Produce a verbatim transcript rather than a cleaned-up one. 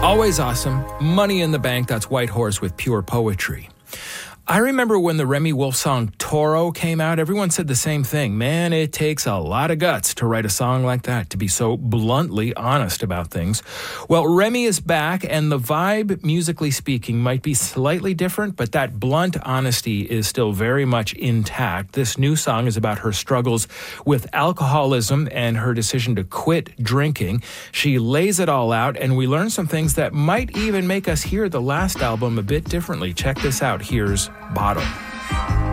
Always awesome. Money in the Bank. That's White Horse with Pure Poetry. I remember when the Remi Wolf song Toro came out, everyone said the same thing. Man, it takes a lot of guts to write a song like that, to be so bluntly honest about things. Well, Remi is back, and the vibe, musically speaking, might be slightly different, but that blunt honesty is still very much intact. This new song is about her struggles with alcoholism and her decision to quit drinking. She lays it all out, and we learn some things that might even make us hear the last album a bit differently. Check this out. Here's Bottle.